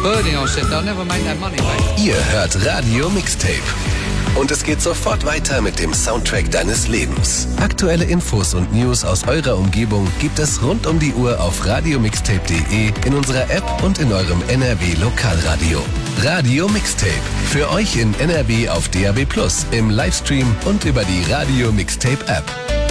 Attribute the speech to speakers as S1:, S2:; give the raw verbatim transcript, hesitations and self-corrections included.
S1: birding on set, they'll never make that money back.
S2: Ihr hört Radio Mixtape. Und es geht sofort weiter mit dem Soundtrack deines Lebens. Aktuelle Infos und News aus eurer Umgebung gibt es rund um die Uhr auf radiomixtape punkt de, in unserer App und in eurem N R W Lokalradio. Radio Mixtape. Für euch in N R W auf D A B plus, im Livestream und über die Radio Mixtape App.